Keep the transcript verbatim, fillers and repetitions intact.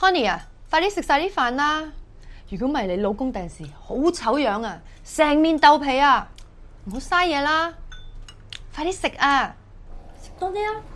Connie 啊，快啲食晒啲飯啦！如果唔係你老公第時好醜樣啊，成面豆皮啊，唔好嘥嘢啦，快啲食啊！ 食多啲啊！